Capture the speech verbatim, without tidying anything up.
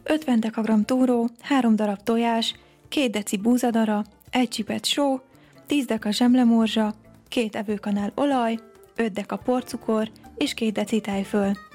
ötven dekagramm túró, három darab tojás, két deci búzadara, egy csipet só, tíz deka zsemlemorzsa, két evőkanál olaj, öt deka porcukor és két deci tejföl.